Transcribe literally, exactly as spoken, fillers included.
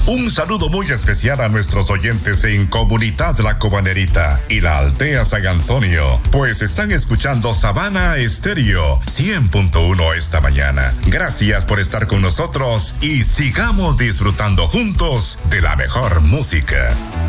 Un saludo muy especial a nuestros oyentes en Comunidad La Cobanerita y la Aldea San Antonio, pues están escuchando Sabana Estéreo cien punto uno esta mañana. Gracias por estar con nosotros y sigamos disfrutando juntos de la mejor música.